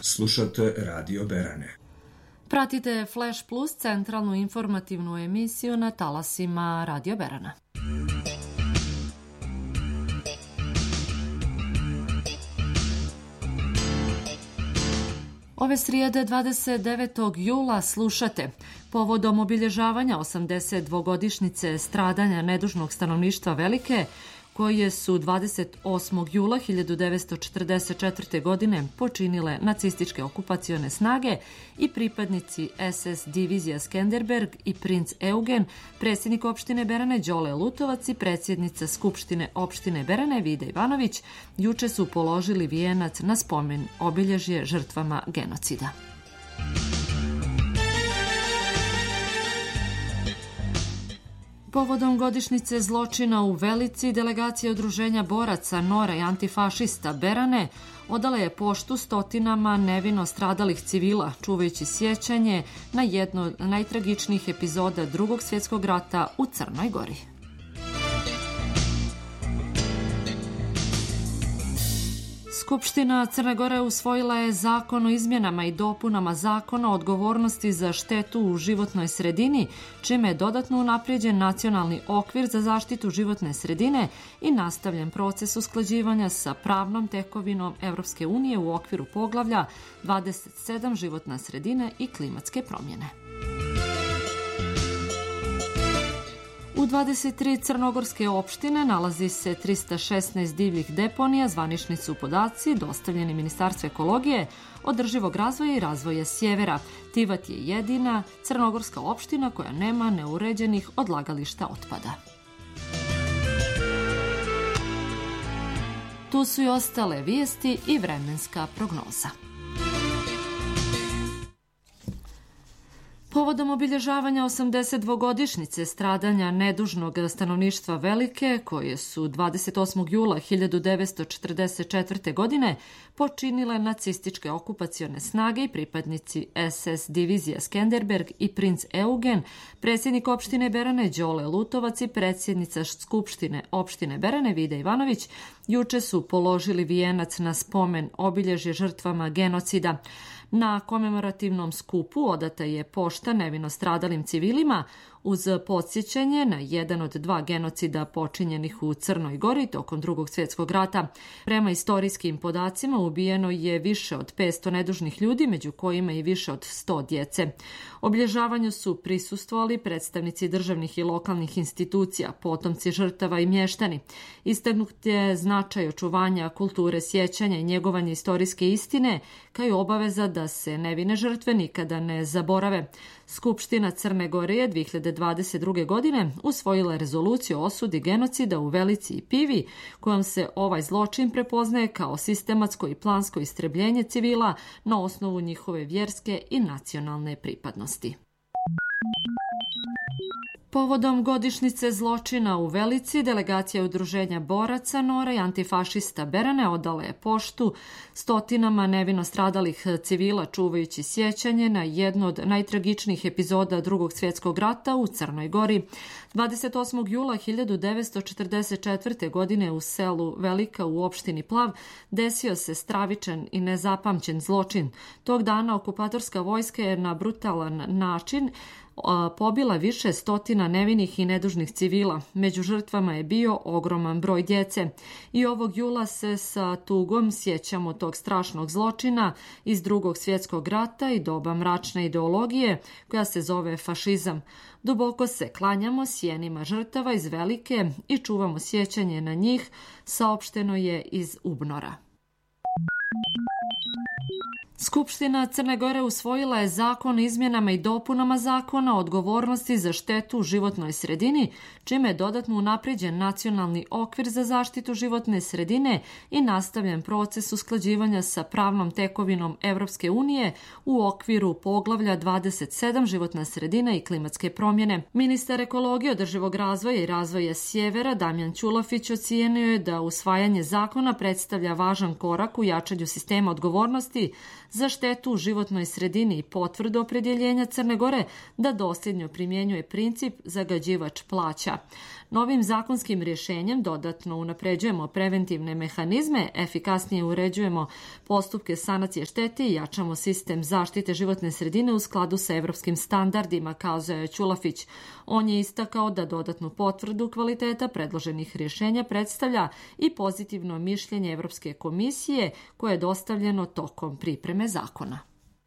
Slušate Radio Berane. Pratite Flash Plus, centralnu informativnu emisiju na talasima Radio Berana. Ove srijede 29. jula slušate povodom obilježavanja 82-godišnjice stradanja nedužnog stanovništva Velike, koje su 28. jula 1944. godine počinile nacističke okupacione snage i pripadnici SS divizija Skenderberg i princ Eugen, predsjednik opštine Berane Đole Lutovac i predsjednica Skupštine opštine Berane Vida Ivanović juče su položili vijenac na spomen obilježje žrtvama genocida. Povodom godišnjice zločina u Velici, delegacija Udruženja boraca Nora i antifašista Berane odala je poštu stotinama nevino stradalih civila, čuvajući sjećanje na jednu od najtragičnijih epizoda Drugog svjetskog rata u Crnoj Gori. Skupština Crne Gore usvojila je zakon o izmjenama i dopunama zakona o odgovornosti za štetu u životnoj sredini, čime je dodatno unaprijeđen nacionalni okvir za zaštitu životne sredine i nastavljen proces usklađivanja sa pravnom tekovinom Evropske unije u okviru poglavlja 27 životna sredina i klimatske promjene. U 23 crnogorske opštine nalazi se 316 divljih deponija, zvanični su podaci dostavljeni Ministarstvu ekologije, održivog razvoja i razvoja sjevera. Tivat je jedina crnogorska opština koja nema neuređenih odlagališta otpada. Tu su i ostale vijesti i vremenska prognoza. Povodom obilježavanja 82-godišnjice stradanja nedužnog stanovništva Velike, koje su 28. jula 1944. godine počinile nacističke okupacione snage i pripadnici SS divizija Skenderberg i princ Eugen, predsjednik opštine Berane Đole Lutovac i predsjednica Skupštine opštine Berane Vida Ivanović juče su položili vijenac na spomen obilježje žrtvama genocida. Na komemorativnom skupu odata je pošta nevino stradalim civilima uz podsjećanje na jedan od dva genocida počinjenih u Crnoj Gori tokom Drugog svjetskog rata. Prema istorijskim podacima ubijeno je više od 500 nedužnih ljudi, među kojima i više od 100 djece. Obilježavanju su prisustvovali predstavnici državnih i lokalnih institucija, potomci žrtava i mještani. Istaknut je značaj očuvanja kulture sjećanja i njegovanja istorijske istine, kao i obaveza da se nevine žrtve nikada ne zaborave. Skupština Crne Gore je 2022. godine usvojila rezoluciju o osudi genocida u Velici i Pivi, kojom se ovaj zločin prepoznaje kao sistematsko i plansko istrebljenje civila na osnovu njihove vjerske i nacionalne pripadnosti. Povodom godišnjice zločina u Velici, delegacija Udruženja boraca Nora i antifašista Berane odala je poštu stotinama nevino stradalih civila, čuvajući sjećanje na jednu od najtragičnijih epizoda Drugog svjetskog rata u Crnoj Gori. 28. jula 1944. godine u selu Velika u opštini Plav desio se stravičan i nezapamćen zločin. Tog dana okupatorska vojska je na brutalan način pobila više stotina nevinih i nedužnih civila. Među žrtvama je bio ogroman broj djece. I ovog jula se sa tugom sjećamo tog strašnog zločina iz Drugog svjetskog rata i doba mračne ideologije koja se zove fašizam. Duboko se klanjamo sjenima žrtava iz Velike i čuvamo sjećanje na njih, saopšteno je iz UBNOR-a. Skupština Crne Gore usvojila je zakon o izmjenama i dopunama zakona o odgovornosti za štetu u životnoj sredini, čime je dodatno unaprijeđen nacionalni okvir za zaštitu životne sredine i nastavljen proces usklađivanja sa pravnom tekovinom Evropske unije u okviru poglavlja 27 životna sredina i klimatske promjene. Ministar ekologije, održivog razvoja i razvoja sjevera Damjan Ćulafić ocijenio je da usvajanje zakona predstavlja važan korak u jačanju sistema odgovornosti reći za štetu u životnoj sredini i potvrdu opredjeljenja Crne Gore da dosljedno primjenjuje princip zagađivač plaća. Novim zakonskim rješenjem dodatno unapređujemo preventivne mehanizme, efikasnije uređujemo postupke sanacije štete i jačamo sistem zaštite životne sredine u skladu sa evropskim standardima, kazao je Ćulafić. On je istakao da dodatnu potvrdu kvaliteta predloženih rješenja predstavlja i pozitivno mišljenje Evropske komisije koje je dostavljeno tokom pripreme zakona.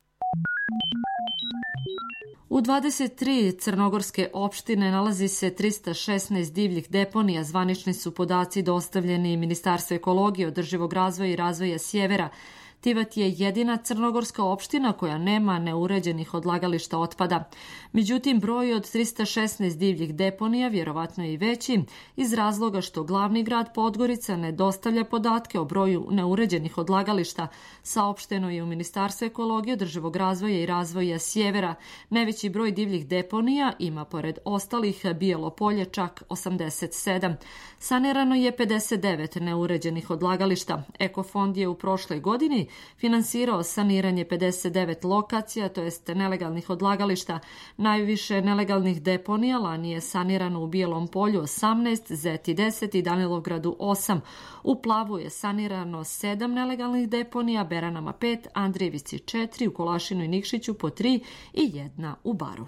U 23 crnogorske opštine nalazi se 316 divljih deponija. Zvanični su podaci dostavljeni Ministarstvu ekologije, održivog razvoja i razvoja sjevera. Tivat je jedina crnogorska opština koja nema neuređenih odlagališta otpada. Međutim, broj od 316 divljih deponija vjerovatno je i veći iz razloga što glavni grad Podgorica ne dostavlja podatke o broju neuređenih odlagališta. Saopšteno je u Ministarstvu ekologije, održivog razvoja i razvoja sjevera. Najveći broj divljih deponija ima pored ostalih Bijelo Polje čak 87. Sanirano je 59 neuređenih odlagališta. Ekofond je u prošloj godini finansirao saniranje 59 lokacija, to jest nelegalnih odlagališta. Najviše nelegalnih deponija lani je sanirano u Bijelom Polju 18, Zeti 10 i Danilovgradu 8. U Plavu je sanirano 7 nelegalnih deponija, Beranama 5, Andrijevici 4, u Kolašinu i Nikšiću po 3 i 1 u Baru.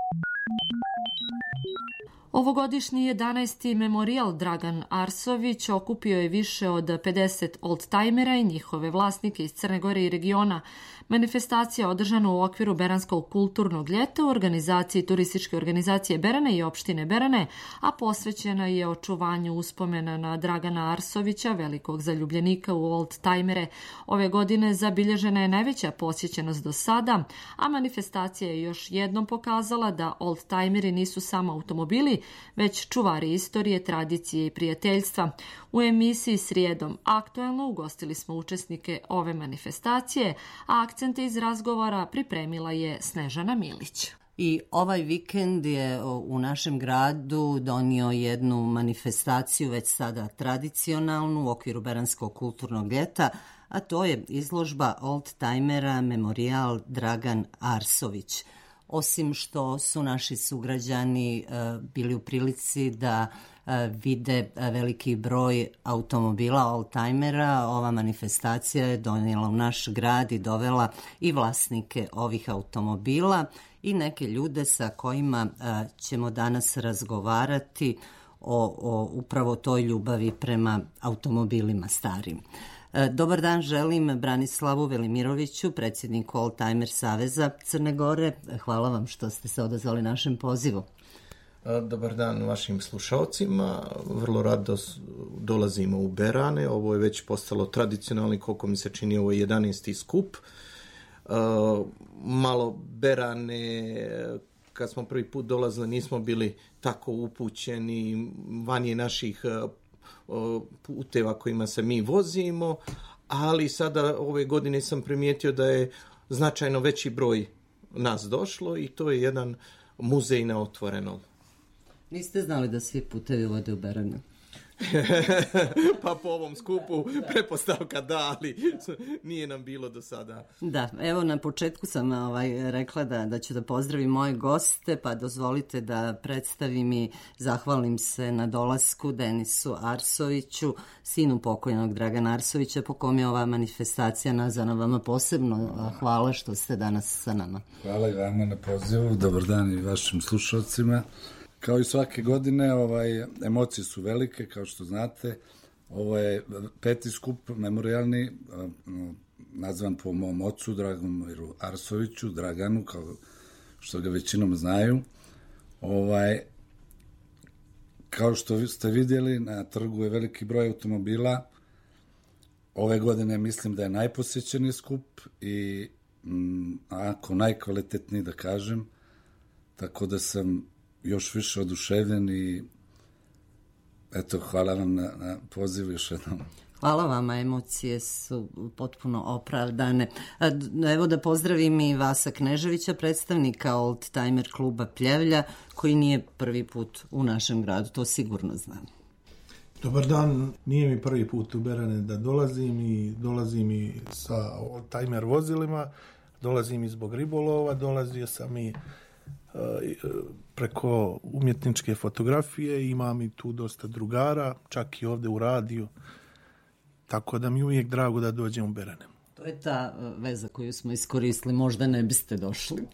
Ovogodišnji 11. memorijal Dragan Arsović okupio je više od 50 oldtajmera i njihove vlasnike iz Crne Gore i regiona. Manifestacija održana u okviru Beranskog kulturnog ljeta u organizaciji Turističke organizacije Berane i opštine Berane, a posvećena je očuvanju uspomena na Dragana Arsovića, velikog zaljubljenika u oldtajmere. Ove godine zabilježena je najveća posjećenost do sada, a manifestacija je još jednom pokazala da oldtajmeri nisu samo automobili, već čuvari istorije, tradicije i prijateljstva. U emisiji Srijedom aktuelno ugostili smo učesnike ove manifestacije, a akcente iz razgovora pripremila je Snežana Milić. I ovaj vikend je u našem gradu donio jednu manifestaciju, već sada tradicionalnu, u okviru Beranskog kulturnog ljeta, a to je izložba oldtajmera Memorijal Dragan Arsović. Osim što su naši sugrađani bili u prilici da vide veliki broj automobila oldtajmera, ova manifestacija je donijela u naš grad i dovela i vlasnike ovih automobila i neke ljude sa kojima ćemo danas razgovarati o upravo toj ljubavi prema automobilima starim. Dobar dan želim Branislavu Velimiroviću, predsjedniku Oldtajmer Saveza Crne Gore. Hvala vam što ste se odazvali našem pozivu. Dobar dan vašim slušalcima. Vrlo rado dolazimo u Berane. Ovo je već postalo tradicionalni, koliko mi se čini, ovo je 11. skup. Malo Berane, kad smo prvi put dolazili, nismo bili tako upućeni, van je naših puteva kojima se mi vozimo, ali sada ove godine sam primijetio da je značajno veći broj nas došlo i to je jedan muzej na otvorenom. Niste znali da svi putevi vode u Beranu? Pa po ovom skupu pretpostavka da, ali nije nam bilo do sada. Da, evo na početku sam rekla da ću da pozdravim moje goste, pa dozvolite da predstavim i zahvalim se na dolasku Denisu Arsoviću, sinu pokojnog Dragana Arsovića, po kom je ova manifestacija nazvana. Vama posebno hvala što ste danas sa nama. Hvala i vama na pozivu, dobar dan i vašim slušalcima. Kao i svake godine, emocije su velike, kao što znate. Ovo je 5. skup memorijalni, nazvan po mom ocu, Dragomiru Arsoviću, Draganu, kao što ga većinom znaju. Kao što ste vidjeli, na trgu je veliki broj automobila. Ove godine mislim da je najposjećeniji skup i ako najkvalitetniji, da kažem, tako da sam još više oduševljen i eto, hvala vam na pozivu još jednom. Hvala vama, emocije su potpuno opravdane. Evo da pozdravim i Vasa Kneževića, predstavnika Oldtajmer kluba Pljevlja, koji nije prvi put u našem gradu, to sigurno znam. Dobar dan, nije mi prvi put u Berane da dolazim i sa oldtimer vozilima, dolazim i zbog ribolova, dolazio sam i preko umjetničke fotografije, imam i tu dosta drugara, čak i ovdje u radiju, tako da mi uvijek drago da dođem u Berane. To je ta veza koju smo iskoristili, možda ne biste došli.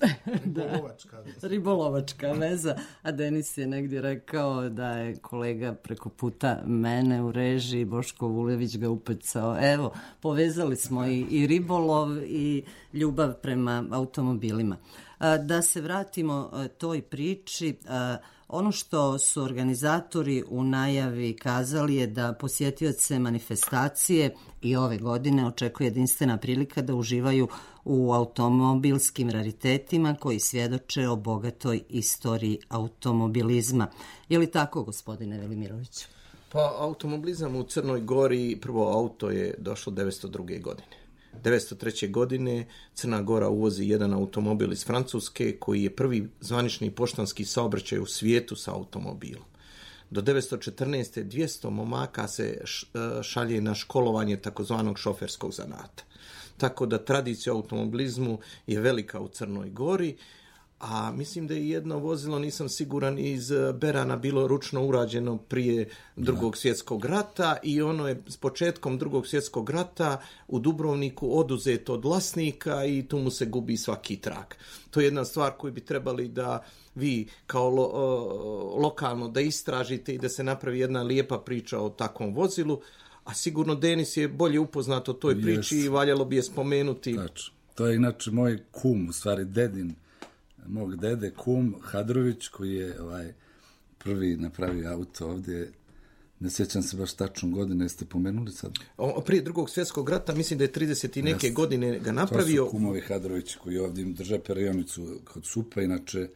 Ribolovačka veza, a Denis je negdje rekao da je kolega preko puta mene u režiji, Boško Vulević ga upecao. Evo, povezali smo i ribolov i ljubav prema automobilima. Da se vratimo toj priči, ono što su organizatori u najavi kazali je da posjetioce manifestacije i ove godine očekuje jedinstvena prilika da uživaju u automobilskim raritetima koji svjedoče o bogatoj istoriji automobilizma. Je li tako, gospodine Velimiroviću? Pa automobilizam u Crnoj Gori, prvo auto je došlo 902. godine. 903. godine Crna Gora uvozi jedan automobil iz Francuske koji je prvi zvanični poštanski saobraćaj u svijetu sa automobilom. Do 914. 200 momaka se šalje na školovanje takozvanog šoferskog zanata. Tako da tradicija u automobilizmu je velika u Crnoj Gori, a mislim da je jedno vozilo, nisam siguran, iz Berana bilo ručno urađeno prije Drugog svjetskog rata i ono je s početkom Drugog svjetskog rata u Dubrovniku oduzeto od vlasnika i tu mu se gubi svaki trag. To je jedna stvar koju bi trebali da vi kao lokalno da istražite i da se napravi jedna lijepa priča o takvom vozilu, a sigurno Denis je bolje upoznat o toj priči i valjalo bi je spomenuti. Tačno. To je inače moj kum, u stvari dedin, mog dede, kum Hadrović, koji je prvi napravio auto ovdje. Ne sjećam se baš tačno godine, jeste pomenuli sad? Prije Drugog svjetskog rata, mislim da je 30 i neke godine ga napravio. To su kumovi Hadrović koji ovdje drže perionicu kod Supa, inače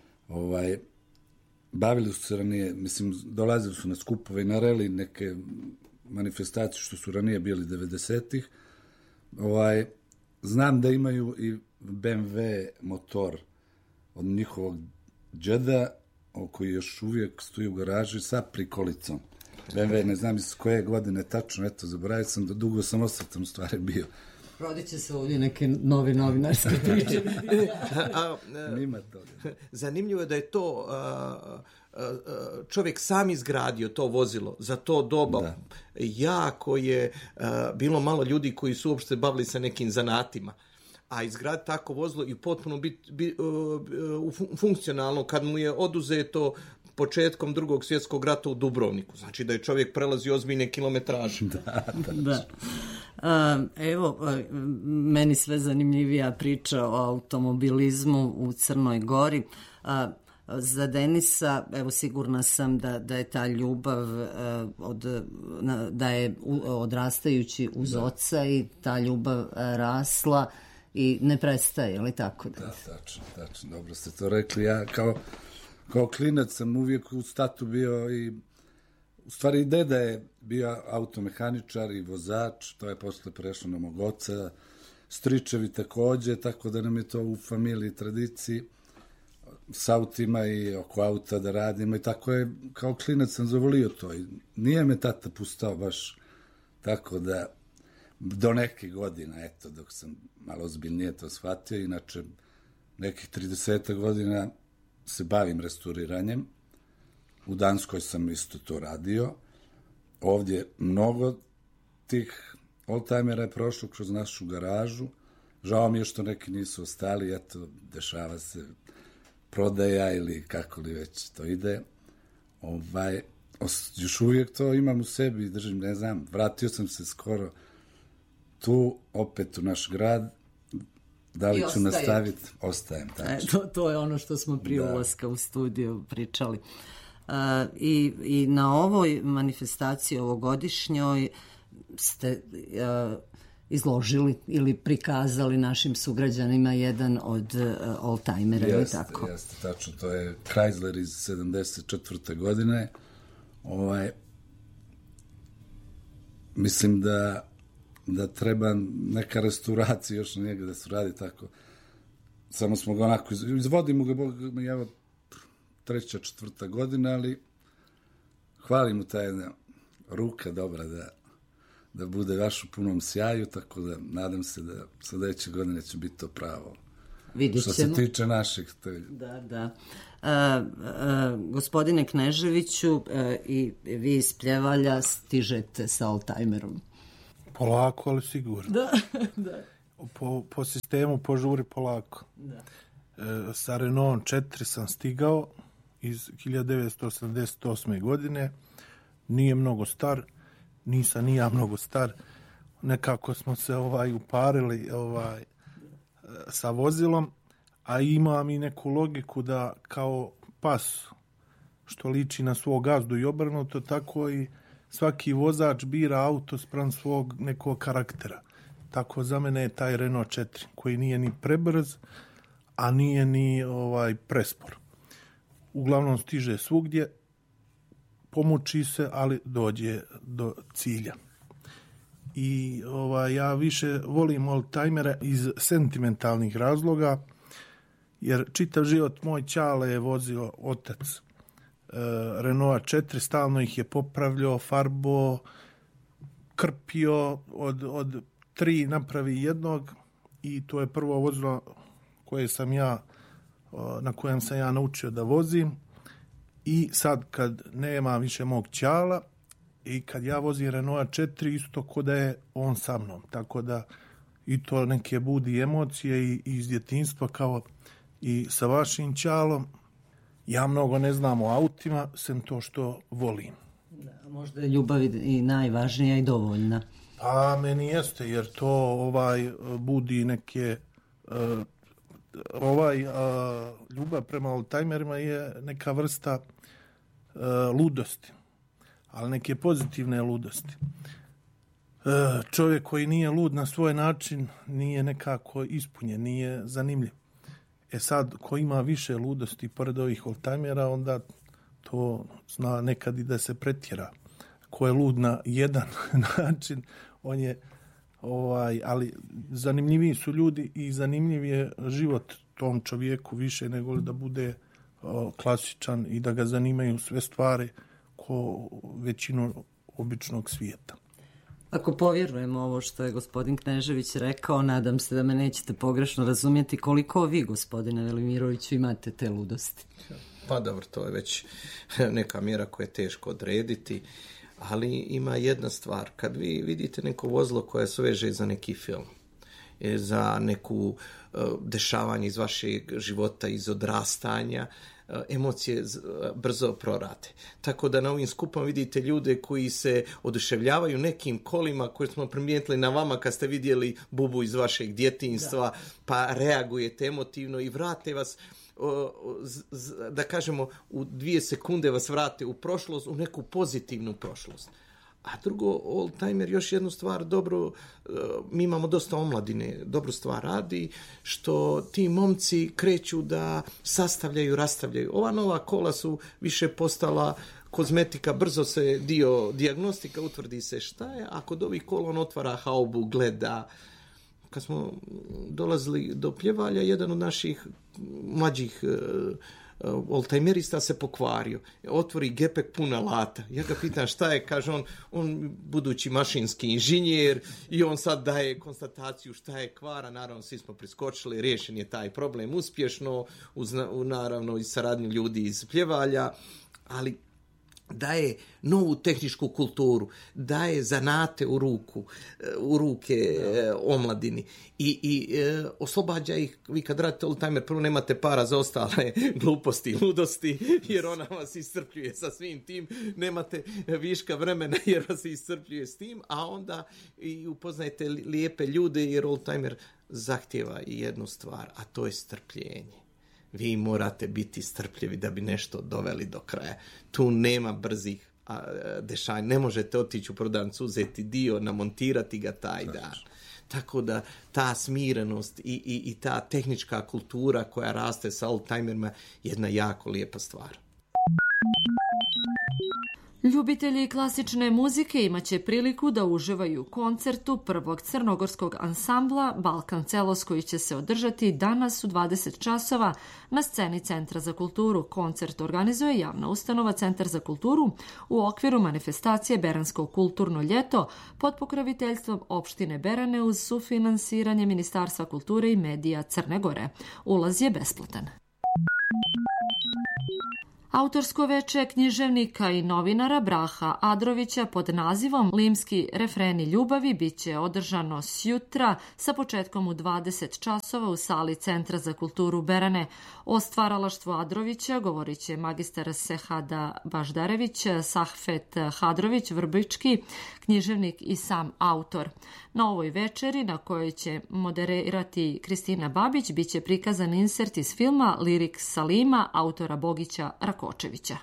bavili su se ranije, mislim, dolazili su na skupove i na reli neke manifestacije što su ranije bili 90-ih. Znam da imaju i BMW motor od njihovog džeda, koji još uvijek stoji u garaži sa prikolicom. BMW, ne znam iz koje godine tačno, eto, zaboravio sam da dugo sam osvrtan u stvari bio. Rodit će se ovdje neke nove novinarske priče. Nima toga. Zanimljivo je da je to čovjek sam izgradio to vozilo za to doba. Da. Jako je bilo malo ljudi koji su uopšte bavili sa nekim zanatima. A izgraditi tako vozilo i potpuno biti funkcionalno kad mu je oduzeto početkom Drugog svjetskog rata u Dubrovniku. Znači da je čovjek prelazio ozbiljne kilometraže. Da. Evo, meni sve zanimljivija priča o automobilizmu u Crnoj Gori. Za Denisa, evo, sigurna sam da je ta ljubav da je odrastajući uz oca i ta ljubav rasla i ne prestaje, je li tako? Da, tačno, dobro ste to rekli. Ja kao klinac sam uvijek u statu bio i u stvari i deda je bio automehaničar i vozač, to je posle prešlo na mog oca, stričevi također, tako da nam je to u familiji tradiciji s autima i oko auta da radimo i tako je, kao klinac sam zavolio to i nije me tata pustao baš tako da do neke godina, eto, dok sam malo ozbiljnije to shvatio, inače nekih 30 godina se bavim restauriranjem. U Danskoj sam isto to radio. Ovdje mnogo tih oldtimera je prošlo kroz našu garažu. Žao mi je što neki nisu ostali, eto, dešava se prodaja ili kako li već to ide. Još uvijek to imam u sebi, držim, ne znam, vratio sam se skoro tu, opet u naš grad, da li ću nastaviti? Ostajem, tačno. To je ono što smo prije ulaska u studiju pričali. I na ovoj manifestaciji ovogodišnjoj ste izložili ili prikazali našim sugrađanima jedan od oldtimera, ili tako? Jeste, tačno, to je Chrysler iz 74. godine. Mislim da treba neka restauracija još na njega da se radi tako. Samo smo ga onako izvodimo ga, evo, 3. 4. godina, ali hvalimo taj ruka dobra da bude baš u punom sjaju, tako da nadam se da sljedeće godine će biti to pravo. Vidjet ćemo. Što se tiče naših. Da. Gospodine Kneževiću, i vi iz Pljevalja stižete sa oldtimerom. Polako, ali sigurno. Da. Po sistemu požuri polako. Da. Sa Renault 4 sam stigao iz 1988. godine. Nije mnogo star, nisam ni ja mnogo star. Nekako smo se uparili sa vozilom, a imam i neku logiku da kao pas što liči na svog gazdu i obrnuto, tako i svaki vozač bira auto spram svog nekog karaktera. Tako za mene je taj Renault 4 koji nije ni prebrz, a nije ni prespor. Uglavnom stiže svugdje, pomuči se, ali dođe do cilja. I ja više volim oldtimere iz sentimentalnih razloga, jer čitav život moj ćale je vozio otac Renault 4, stalno ih je popravljao, farbo, krpio, od 3 napravi jednog, i to je prvo vozilo na kojem sam ja naučio da vozim. I sad kad nema više mog ćala i kad ja vozim Renault 4, isto ko da je on sa mnom. Tako da i to neke budi emocije i iz djetinjstva, kao i sa vašim ćalom. Ja mnogo ne znam o autima, sem to što volim. Da, možda je ljubav i najvažnija i dovoljna. Pa meni jeste, jer to budi neke... ljubav prema oldtimerima je neka vrsta ludosti, ali neke pozitivne ludosti. Čovjek koji nije lud na svoj način nije nekako ispunjen, nije zanimljiv. Sad, ko ima više ludosti pored ovih oldtimera, onda to zna nekad i da se pretjera. Ko je lud na jedan način, on je ali zanimljiviji su ljudi i zanimljiv je život tom čovjeku više nego da bude klasičan i da ga zanimaju sve stvari ko većinu običnog svijeta. Ako povjerujemo ovo što je gospodin Knežević rekao, nadam se da me nećete pogrešno razumjeti, koliko vi, gospodine Velimiroviću, imate te ludosti. Pa dobro, to je već neka mjera koja je teško odrediti. Ali ima jedna stvar, kad vi vidite neko vozilo koje se veže za neki film, za neku dešavanje iz vašeg života, iz odrastanja, emocije brzo prorate. Tako da na ovim skupama vidite ljude koji se oduševljavaju nekim kolima koje smo primijetili na vama kad ste vidjeli bubu iz vašeg djetinjstva, pa reagujete emotivno i vrate vas, da kažemo, u 2 sekunde vas vrate u prošlost, u neku pozitivnu prošlost. A drugo, oldtimer, još jednu stvar dobro, mi imamo dosta omladine, dobru stvar radi, što ti momci kreću da sastavljaju, rastavljaju. Ova nova kola su više postala kozmetika, brzo se dio dijagnostika, utvrdi se šta je, a kod ovih kola on otvara haubu, gleda. Kad smo dolazili do Pljevalja, jedan od naših mlađih oldtimerista se pokvario. Otvori gepek pun alata. Ja ga pitam šta je, kaže on budući mašinski inženjer i on sad daje konstataciju šta je kvara. Naravno, svi smo priskočili, riješen je taj problem uspješno, naravno i saradnju ljudi iz Pljevalja, ali daje novu tehničku kulturu, daje zanate u ruke omladini i oslobađa ih. Vi kad radite oldtimer, prvo nemate para za ostale gluposti i ludosti, jer ona vas iscrpljuje sa svim tim, nemate viška vremena jer vas iscrpljuje s tim, a onda i upoznajete lijepe ljude, jer oldtimer zahtjeva i jednu stvar, a to je strpljenje. Vi morate biti strpljivi da bi nešto doveli do kraja. Tu nema brzih dešanja. Ne možete otići u prodavnicu, uzeti dio, namontirati ga taj dan. Tako da ta smirenost i ta tehnička kultura koja raste sa oldtimerima je jedna jako lijepa stvar. Ljubitelji klasične muzike imaće priliku da uživaju u koncertu prvog crnogorskog ansambla Balkan Celos koji će se održati danas u 20 časova na sceni Centra za kulturu. Koncert organizuje javna ustanova Centar za kulturu u okviru manifestacije Beransko kulturno ljeto pod pokroviteljstvom opštine Berane uz sufinansiranje Ministarstva kulture i medija Crne Gore. Ulaz je besplatan. Autorsko veče književnika i novinara Braha Adrovića pod nazivom Limski refreni ljubavi biće održano sjutra sa početkom u 20 časova u sali Centra za kulturu Berane. O stvaralaštvu Adrovića govorit će magistar Sehada Baždarević, Sahfet Hadrović, vrbički književnik i sam autor. Na ovoj večeri, na kojoj će moderirati Kristina Babić, biće prikazan insert iz filma Lirik Salima autora Bogića Rakočevića.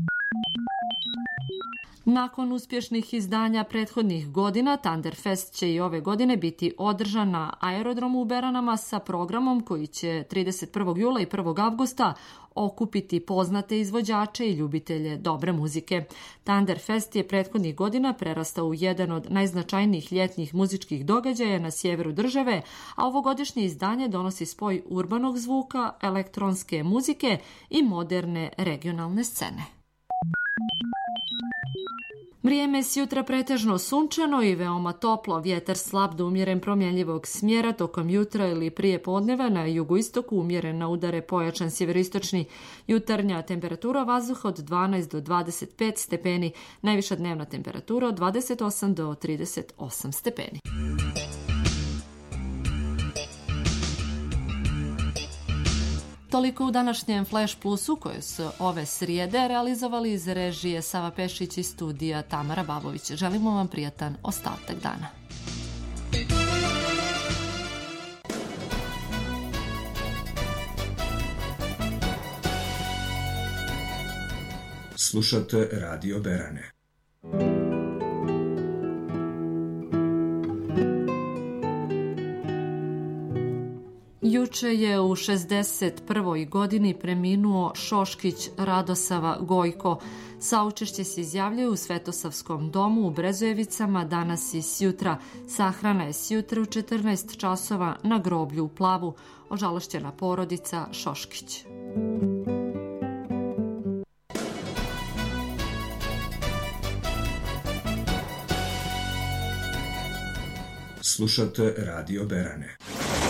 Nakon uspješnih izdanja prethodnih godina, Thunderfest će i ove godine biti održan na aerodromu u Beranama sa programom koji će 31. jula i 1. avgusta okupiti poznate izvođače i ljubitelje dobre muzike. Thunderfest je prethodnih godina prerastao u jedan od najznačajnijih ljetnih muzičkih događaja na sjeveru države, a ovogodišnje izdanje donosi spoj urbanog zvuka, elektronske muzike i moderne regionalne scene. Vrijeme je sjutra pretežno sunčano i veoma toplo, vjetar slab do umjeren promjenljivog smjera tokom jutra ili prije podneva, na jugoistoku umjeren na udare pojačan sjeveroistočni. Jutarnja temperatura vazduha od 12 do 25 stepeni, najviša dnevna temperatura od 28 do 38 stepeni. Toliko u današnjem Flash Plusu koju su ove srijede realizovali iz režije Sava Pešić i studija Tamara Babović. Želimo vam prijatan ostatak dana. Slušate Radio Berane. Juče je u 61. godini preminuo Šoškić Radosava Gojko. Saučešće se izjavljaju u Svetosavskom domu u Brezojevicama danas i sjutra. Sahrana je sjutra u 14 časova na groblju u Plavu. Ožalošćena porodica Šoškić. Slušate Radio Berane.